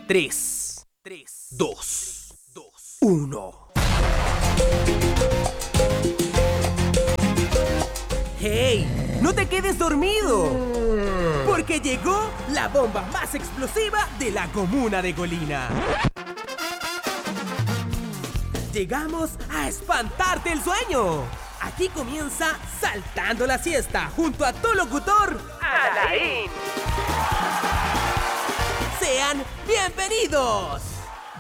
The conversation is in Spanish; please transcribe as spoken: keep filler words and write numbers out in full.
tres, dos, uno. ¡Hey! ¡No te quedes dormido! Porque llegó la bomba más explosiva de la comuna de Colina. Llegamos a espantarte el sueño. Aquí comienza Saltando la Siesta junto a tu locutor, Alain. Sean bienvenidos.